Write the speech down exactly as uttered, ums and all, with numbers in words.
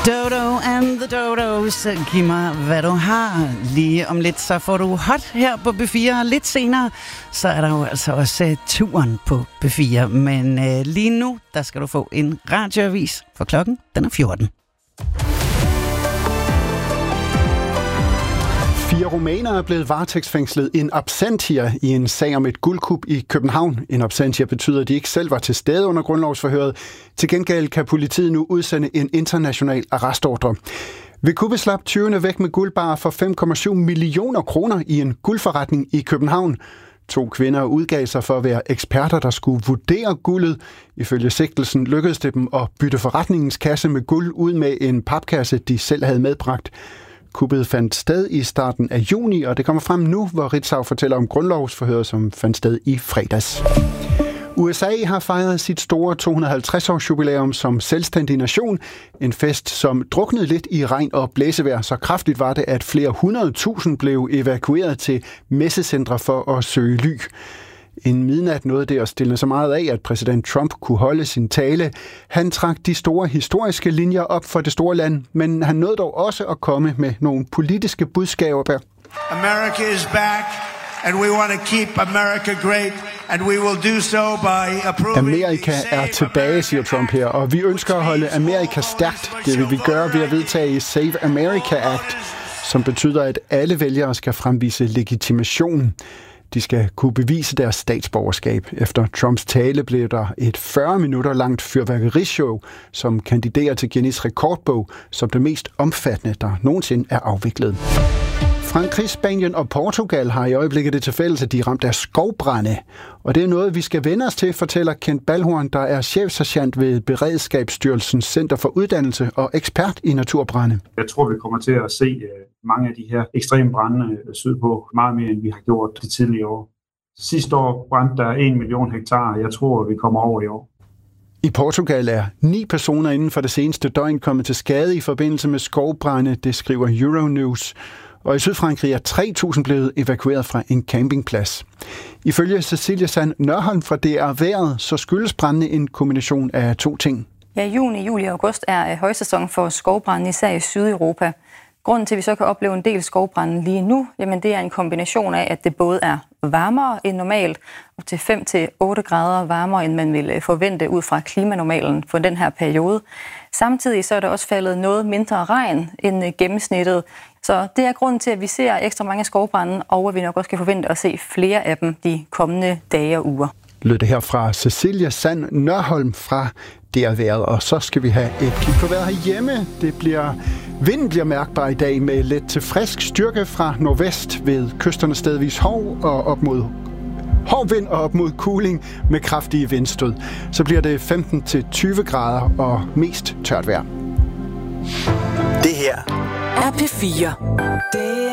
Dodo and the Dodos, giv mig hvad du har. Lige om lidt, så får du hot her på B fire. Lidt senere, så er der jo altså også uh, turen på B fire. Men uh, lige nu, der skal du få en radioavis, for klokken den er fjorten. Fire rumænere er blevet varetægtsfængslet in absentia i en sag om et guldkup i København. In absentia betyder, at de ikke selv var til stede under grundlovsforhøret. Til gengæld kan politiet nu udsende en international arrestordre. Ved kuppet slap tyvene væk med guldbarer for fem komma syv millioner kroner i en guldforretning i København. To kvinder udgav sig for at være eksperter, der skulle vurdere guldet. Ifølge sigtelsen lykkedes det dem at bytte forretningens kasse med guld ud med en papkasse, de selv havde medbragt. Kuppet fandt sted i starten af juni, og det kommer frem nu, hvor Ritzau fortæller om grundlovsforhøret, som fandt sted i fredags. U S A har fejret sit store to hundrede og halvtreds års jubilæum som selvstændig nation. En fest, som druknede lidt i regn og blæsevejr. Så kraftigt var det, at flere hundrede tusind blev evakueret til messecentre for at søge ly. En midnat nåede det at stille så meget af, at præsident Trump kunne holde sin tale. Han trak de store historiske linjer op for det store land, men han nåede dog også at komme med nogle politiske budskaber. America is back, and we want to keep America great, and we will do so by approving. Amerika er tilbage, siger Trump her, og vi ønsker at holde Amerika stærkt. Det vil vi gøre ved at vedtage Save America Act, som betyder, at alle vælgere skal fremvise legitimation. De skal kunne bevise deres statsborgerskab. Efter Trumps tale blev der et fyrre minutter langt fyrværkerishow, som kandiderer til Guinness rekordbog som det mest omfattende, der nogensinde er afviklet. Frankrig, Spanien og Portugal har i øjeblikket det til fælles, at de er ramt af skovbrande. Og det er noget, vi skal vende os til, fortæller Kent Balhorn, der er chefsergeant ved Beredskabsstyrelsens Center for Uddannelse og ekspert i naturbrande. Jeg tror, vi kommer til at se mange af de her ekstreme brande sydpå, meget mere end vi har gjort de tidligere år. Sidste år brændte der en million hektar. Jeg tror, vi kommer over i år. I Portugal er ni personer inden for det seneste døgn kommet til skade i forbindelse med skovbrande, det skriver Euronews. Og i Sydfrankrig er tre tusind blevet evakueret fra en campingplads. Ifølge Cecilia Sand Nørholm fra D R Vejret, så skyldes brandene en kombination af to ting. Ja, juni, juli og august er højsæson for skovbrande, især i Sydeuropa. Grunden til, at vi så kan opleve en del skovbrande lige nu, jamen det er en kombination af, at det både er varmere end normalt, og til fem til otte grader varmere, end man ville forvente ud fra klimanormalen for den her periode. Samtidig så er der også faldet noget mindre regn end gennemsnittet. Så det er grunden til, at vi ser ekstra mange skovbrande, og at vi nok også kan forvente at se flere af dem de kommende dage og uger. Lød det her fra Cecilia Sand Nørholm fra D R Vejret, og så skal vi have et kig på vejret herhjemme. Det bliver, vinden bliver mærkbar i dag med let til frisk styrke fra nordvest ved kysterne stedvis hård og op mod hård vind og op mod kuling med kraftige vindstød. Så bliver det femten til tyve grader og mest tørt vejr. Det her er P fire.